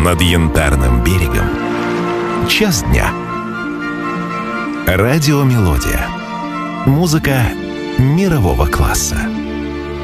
Над Янтарным берегом. Час дня. Радиомелодия. Музыка мирового класса.